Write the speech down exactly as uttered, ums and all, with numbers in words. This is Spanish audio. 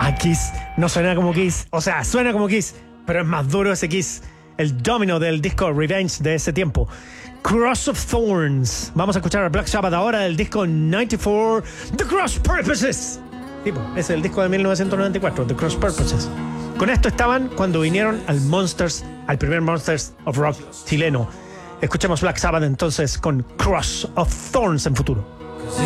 Ah, Kiss. No suena como Kiss. O sea, suena como Kiss, pero es más duro ese Kiss. El Domino del disco Revenge de ese tiempo. Cross of Thorns. Vamos a escuchar a Black Sabbath ahora del disco noventa y cuatro, The Cross Purposes. Tipo, es el disco de mil novecientos noventa y cuatro, The Cross Purposes. Con esto estaban cuando vinieron al Monsters, al primer Monsters of Rock chileno. Escuchemos Black Sabbath entonces con Cross of Thorns en futuro.